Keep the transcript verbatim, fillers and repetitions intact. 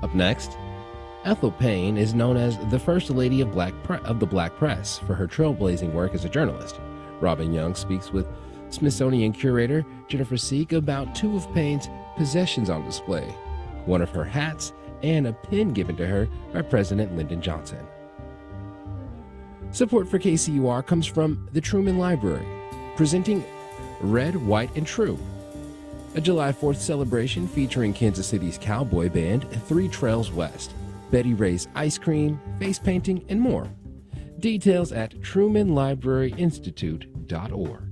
Up next, Ethel Payne is known as the First Lady of, Black Pre- of the Black Press for her trailblazing work as a journalist. Robin Young speaks with Smithsonian curator Jennifer Seek about two of Payne's possessions on display, one of her hats and a pin given to her by President Lyndon Johnson. Support for K C U R comes from the Truman Library, presenting Red, White, and True, a July fourth celebration featuring Kansas City's cowboy band Three Trails West, Betty Ray's ice cream, face painting, and more. Details at truman library institute dot org.